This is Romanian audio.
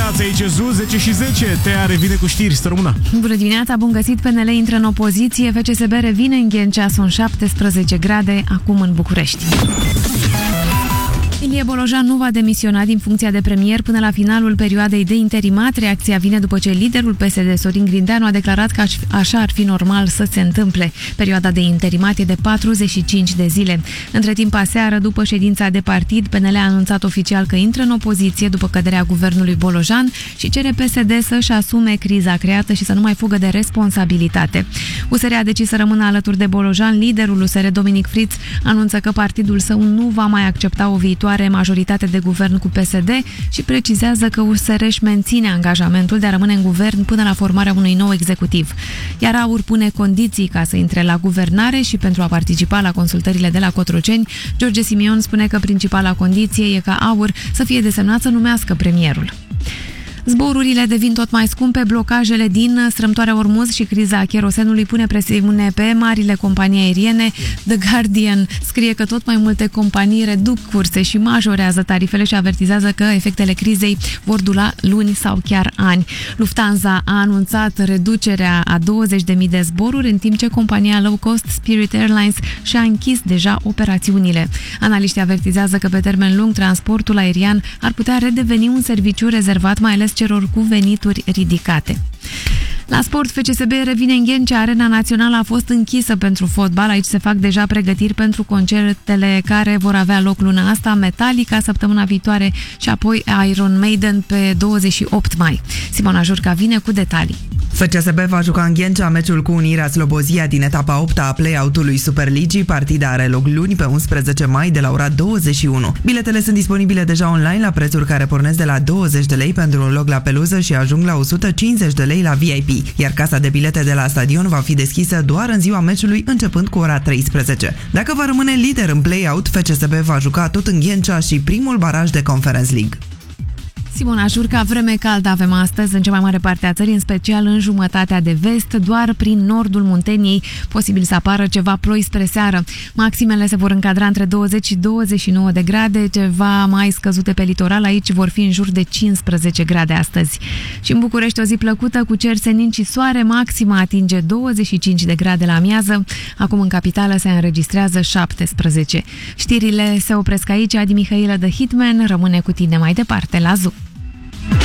dimineața, aici e Zu, 10 și 10. Tea revine cu știri, să rămână. Bună dimineața, bun găsit. PNL intră în opoziție, FCSB revine în Ghencea, sunt 17 grade acum în București. Ilie Bolojan nu va demisiona din funcția de premier până la finalul perioadei de interimat. Reacția vine după ce liderul PSD, Sorin Grindeanu, a declarat că așa ar fi normal să se întâmple. Perioada de interimat e de 45 de zile. Între timp, aseară, după ședința de partid, PNL a anunțat oficial că intră în opoziție după căderea guvernului Bolojan și cere PSD să-și asume criza creată și să nu mai fugă de responsabilitate. USR a decis să rămână alături de Bolojan. Liderul USR, Dominic Friț, anunță că partidul său nu va mai accepta o viitoare majoritate de guvern cu PSD și precizează că USR își menține angajamentul de a rămâne în guvern până la formarea unui nou executiv. Iar AUR pune condiții ca să intre la guvernare și pentru a participa la consultările de la Cotroceni, George Simion spune că principala condiție e ca AUR să fie desemnat să numească premierul. Zborurile devin tot mai scumpe, blocajele din strâmtoarea Ormuz și criza cherosenului pune presiune pe marile companii aeriene. The Guardian scrie că tot mai multe companii reduc curse și majorează tarifele și avertizează că efectele crizei vor dura luni sau chiar ani. Lufthansa a anunțat reducerea a 20.000 de zboruri, în timp ce compania low cost Spirit Airlines și-a închis deja operațiunile. Analiștii avertizează că pe termen lung transportul aerian ar putea redeveni un serviciu rezervat mai ales celor cu venituri ridicate. La sport, FCSB revine în Ghencea. Arena Națională a fost închisă pentru fotbal. Aici se fac deja pregătiri pentru concertele care vor avea loc luna asta, Metallica săptămâna viitoare și apoi Iron Maiden pe 28 mai. Simona Jurca vine cu detalii. FCSB va juca în Ghencea meciul cu Unirea Slobozia din etapa 8-a a play-out-ului Superligii. Partida are loc luni pe 11 mai de la ora 21. Biletele sunt disponibile deja online la prețuri care pornesc de la 20 de lei pentru un loc la peluză și ajung la 150 de lei la VIP. Iar casa de bilete de la stadion va fi deschisă doar în ziua meciului, începând cu ora 13. Dacă va rămâne lider în play-out, FCSB va juca tot în Ghencea și primul baraj de Conference League. Simona Jurca, vreme caldă avem astăzi în cea mai mare parte a țării, în special în jumătatea de vest, doar prin nordul Munteniei, posibil să apară ceva ploi spre seară. Maximele se vor încadra între 20 și 29 de grade, ceva mai scăzute pe litoral, aici vor fi în jur de 15 grade astăzi. Și în București o zi plăcută cu cer senin și soare, maxima atinge 25 de grade la amiază, acum în capitală se înregistrează 17. Știrile se opresc aici, Adi Mihailă de Hitman rămâne cu tine mai departe la Zu.